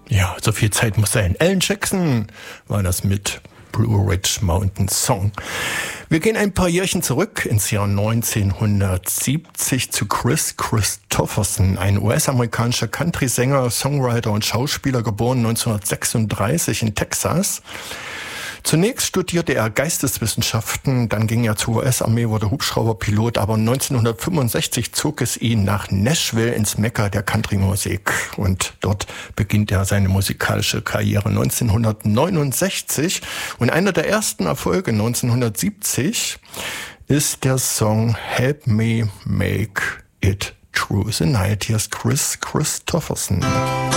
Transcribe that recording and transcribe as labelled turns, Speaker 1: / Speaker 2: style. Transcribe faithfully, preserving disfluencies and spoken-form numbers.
Speaker 1: Ja, so viel Zeit muss sein. Alan Jackson war das mit Blue Ridge Mountain Song. Wir gehen ein paar Jährchen zurück ins Jahr neunzehnhundertsiebzig zu Kris Kristofferson, ein U S-amerikanischer Country-Sänger, Songwriter und Schauspieler, geboren neunzehnhundertsechsunddreißig in Texas. Zunächst studierte er Geisteswissenschaften, dann ging er zur U S-Armee, wurde Hubschrauberpilot, aber neunzehnhundertfünfundsechzig zog es ihn nach Nashville ins Mekka der Country-Musik und dort beginnt er seine musikalische Karriere neunzehnhundertneunundsechzig und einer der ersten Erfolge neunzehnhundertsiebzig ist der Song Help Me Make It Through the Night. Hier ist Kris Kristofferson.